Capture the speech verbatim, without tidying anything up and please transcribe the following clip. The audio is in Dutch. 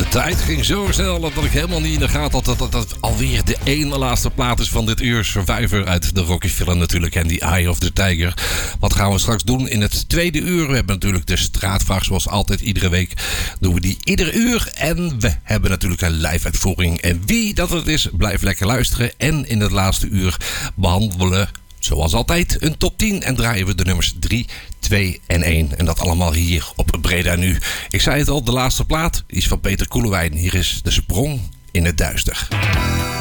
De tijd ging zo snel dat ik helemaal niet in de gaten had dat dat, dat alweer de ene laatste plaat is van dit uur. Survivor uit de Rocky film natuurlijk en die Eye of the Tiger. Wat gaan we straks doen in het tweede uur? We hebben natuurlijk de straatvraag zoals altijd iedere week. Doen we die ieder uur. En we hebben natuurlijk een live uitvoering. En wie dat het is, blijf lekker luisteren. En in het laatste uur behandelen, zoals altijd, een top tien. En draaien we de nummers drie, twee en één. En dat allemaal hier op Breda Nu. Ik zei het al, de laatste plaat is van Peter Koelewijn. Hier is De Sprong in het Duister.